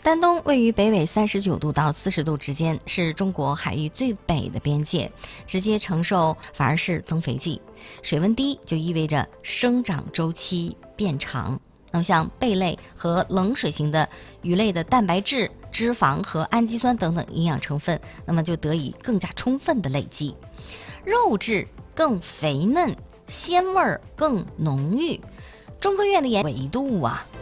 丹东位于北纬39度到40度之间，是中国海域最北的边界，直接承受反而是增肥剂。水温低就意味着生长周期变长。那么像贝类和冷水型的鱼类的蛋白质、脂肪和氨基酸等等营养成分，那么就得以更加充分的累积，肉质更肥嫩，鲜味儿更浓郁。中科院的纬度啊，